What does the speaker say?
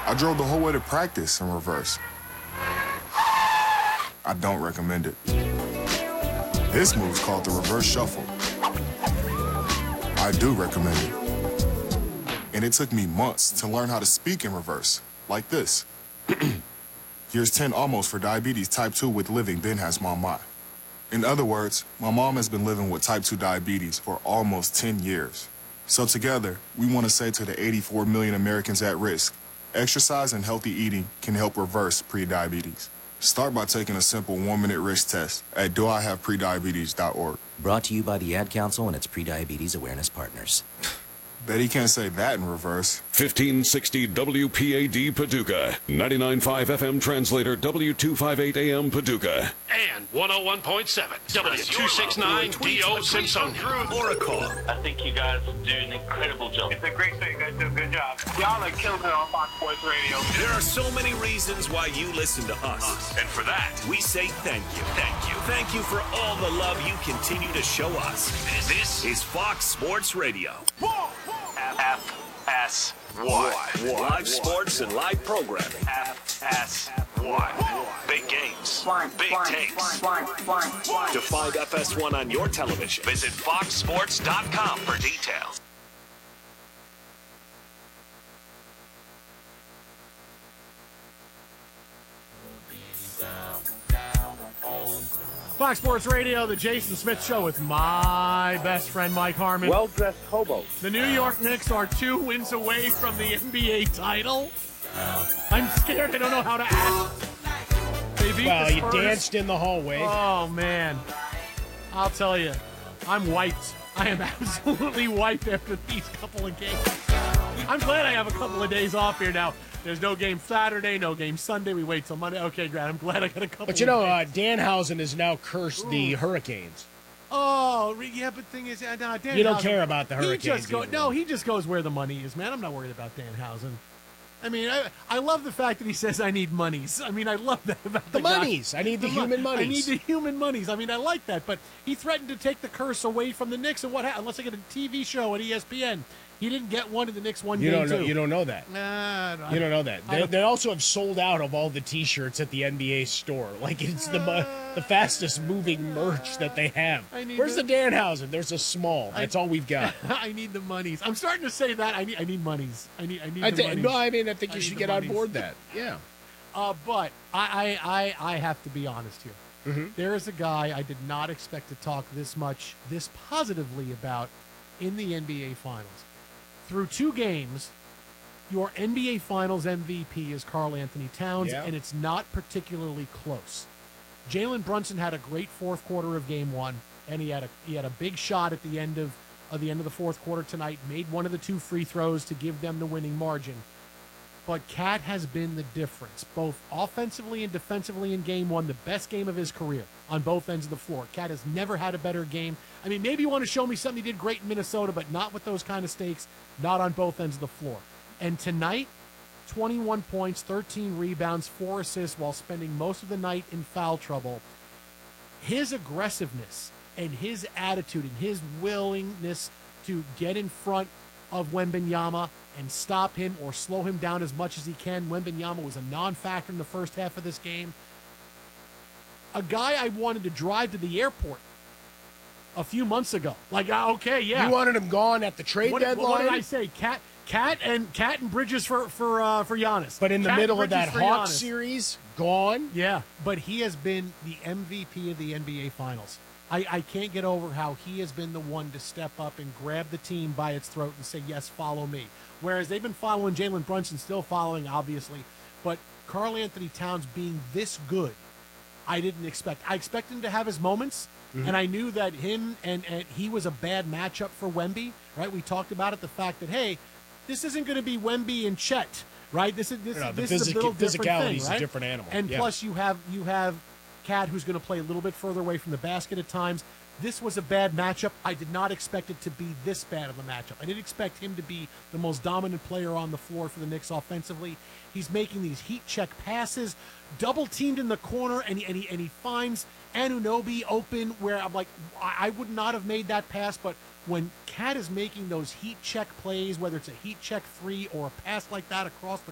I drove the whole way to practice in reverse. I don't recommend it. This move's called the reverse shuffle. I do recommend it. And it took me months to learn how to speak in reverse, like this. Here's 10 almost for diabetes type 2 with living Ben has mama. In other words, my mom has been living with type 2 diabetes for almost 10 years. So together, we want to say to the 84 million Americans at risk, exercise and healthy eating can help reverse prediabetes. Start by taking a simple 1-minute risk test at doihaveprediabetes.org. Brought to you by the Ad Council and its Prediabetes Awareness Partners. Bet he can't say that in reverse. 1560 WPAD Paducah, 99.5 FM translator W258 AM Paducah. And 101.7 W269 D.O. Simpson. Or a call. I think you guys do an incredible job. It's a great show. You guys do a good job. Y'all are killing it on Fox Sports Radio. There are so many reasons why you listen to us. And for that, we say thank you. Thank you. Thank you for all the love you continue to show us. This is Fox Sports Radio. FS1. Live sports and live programming. FS1. Big games. Big takes. To find FS1 on your television, Visit foxsports.com for details. Fox Sports Radio, the Jason Smith Show with my best friend Mike Harmon. Well-dressed hobo. The New York Knicks are 2 wins away from the NBA title. I'm scared. I don't know how to act. They beat the you Spurs. danced in the hallway. Oh, man. I'll tell you, I'm wiped. I am absolutely wiped after these couple of games. I'm glad I have a couple of days off here now. There's no game Saturday, no game Sunday. We wait till Monday. Okay, great. I'm glad I got a couple. But you know, Danhausen has now cursed the Hurricanes. Oh, yeah, but the thing is, Dan you don't care about the Hurricanes. He just goes where the money is, man. I'm not worried about Danhausen. I mean, I love the fact that he says I need monies. I mean, I love that about the monies. Guy. I need the human monies. I need the human monies. I mean, I like that. But he threatened to take the curse away from the Knicks, and what happened? Unless I get a TV show at ESPN. He didn't get one, and the Knicks won game 2. You don't know that. Nah, you don't know that. They also have sold out of all the T-shirts at the NBA store. Like, it's the fastest moving merch that they have. Where's the Danhausen? There's a small. That's all we've got. I need the monies. I'm starting to say that. I need monies. I need the monies. No, I mean, I think you should get on board that. Yeah. But I have to be honest here. Mm-hmm. There is a guy I did not expect to talk this positively about in the NBA Finals. Through 2 games, your NBA Finals MVP is Karl Anthony Towns, and it's not particularly close. Jalen Brunson had a great fourth quarter of Game 1, and he had a big shot at the end of the fourth quarter tonight. Made one of the 2 free throws to give them the winning margin. But Cat has been the difference, both offensively and defensively in Game 1, the best game of his career on both ends of the floor. Cat has never had a better game. I mean, maybe you want to show me something he did great in Minnesota, but not with those kind of stakes, not on both ends of the floor. And tonight, 21 points, 13 rebounds, 4 assists while spending most of the night in foul trouble. His aggressiveness and his attitude and his willingness to get in front of Wembanyama and stop him or slow him down as much as he can. Wembanyama was a non-factor in the first half of this game. A guy I wanted to drive to the airport a few months ago. Like, okay, yeah. You wanted him gone at the trade deadline? What did I say? Cat and Bridges for Giannis. But in the middle of that Hawks Giannis. Series, gone? Yeah, but he has been the MVP of the NBA Finals. I can't get over how he has been the one to step up and grab the team by its throat and say, yes, follow me. Whereas they've been following Jalen Brunson, still following, obviously. But Karl Anthony Towns being this good, I didn't expect. I expected him to have his moments, and I knew that him and he was a bad matchup for Wemby, right? We talked about it, the fact that, hey, this isn't going to be Wemby and Chet, right? This is a little different thing, physicality is right? a different animal. And plus you have Cat, who's going to play a little bit further away from the basket at times. This was a bad matchup. I did not expect it to be this bad of a matchup. I didn't expect him to be the most dominant player on the floor for the Knicks offensively. He's making these heat check passes, double teamed in the corner, and he finds Anunoby open where I'm like, I would not have made that pass, but when Cat is making those heat check plays, whether it's a heat check 3 or a pass like that across the